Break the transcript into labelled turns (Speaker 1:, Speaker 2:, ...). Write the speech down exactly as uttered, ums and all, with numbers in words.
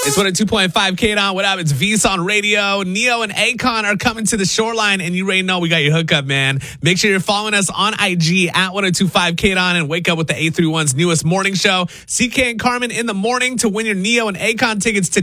Speaker 1: It's one oh two point five K on. What up? It's V's on radio. Neo and Akon are coming to the shoreline, and you already know we got your hookup, man. Make sure you're following us on I G at one oh two point five K on and wake up with the eight three one's newest morning show. C K and Carmen in the morning to win your Neo and Akon tickets today.